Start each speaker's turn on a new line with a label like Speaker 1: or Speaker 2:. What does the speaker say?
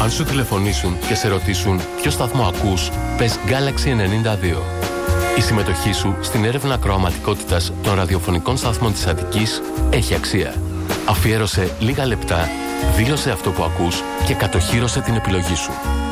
Speaker 1: Αν σου τηλεφωνήσουν και σε ρωτήσουν ποιο σταθμό ακούς, πες Galaxy 92. Η συμμετοχή σου στην έρευνα ακροαματικότητας των ραδιοφωνικών σταθμών της Αττικής έχει αξία. Αφιέρωσε λίγα λεπτά, δήλωσε αυτό που ακούς και κατοχύρωσε την επιλογή σου.